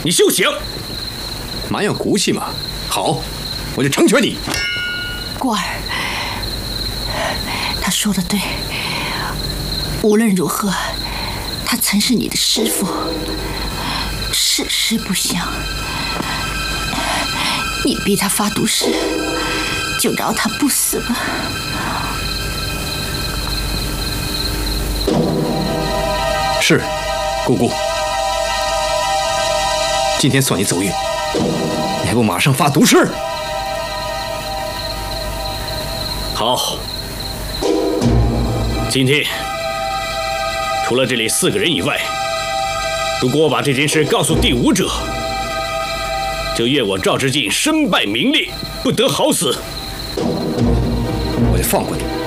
你休想！ 蛮有骨气嘛。好，我就成全你。 过儿，他说的对。无论如何，他曾是你的师父，世事不详。你逼他发毒誓，就饶他不死吧。 是，姑姑。今天算你走运，你还不马上发毒誓？ 好，今天除了这里4个人以外，如果我把这件事告诉第5者，就愿赵之敬身败名裂，不得好死。 我就放过你。